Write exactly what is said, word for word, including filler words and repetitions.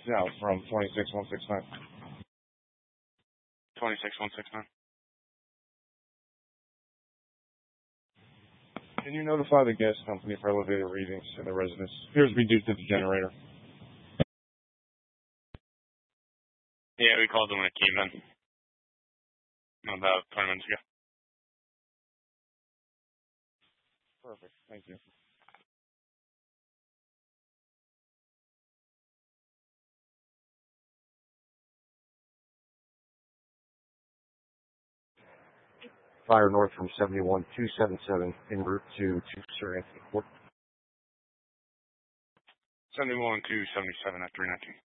south from twenty-six one six nine. twenty-six one six nine. Can you notify the gas company for elevator readings in the residence? Appears to be due to the generator. Yeah, we called them when it came in. About twenty minutes ago. Perfect. Thank you. Fire north from seventy-one two seventy-seven en route to Sir Anthony Court. seventy-one two seventy-seven at three nineteen.